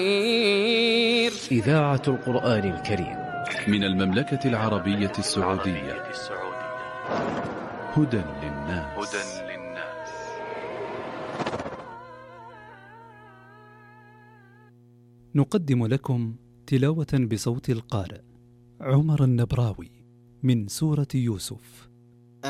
إذاعة القرآن الكريم من المملكة العربية السعودية. هدى للناس. نقدم لكم تلاوة بصوت القارئ عمر النبراوي من سورة يوسف.